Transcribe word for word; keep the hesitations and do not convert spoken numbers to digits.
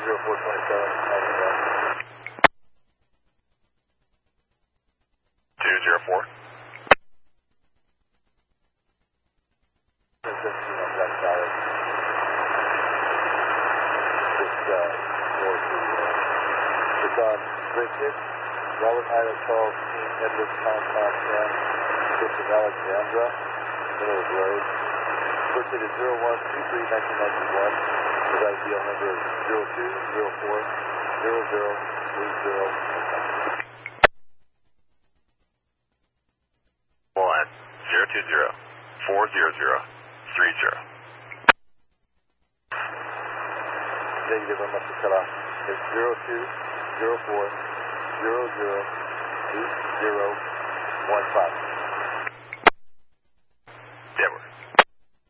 zero four twenty-seven. two zero four. This is uh, north of, uh, it's on Bridget, Robert Ida Charles King Edward Compound ten, Church of Alexandra, middle of the road. First date is zero one two three nineteen ninety-one. The I D L number is zero two zero four zero zero three zero. One zero two zero four zero zero three zero. Negative, I must have cut off. It's zero two zero four zero zero eight zero one five. Edward.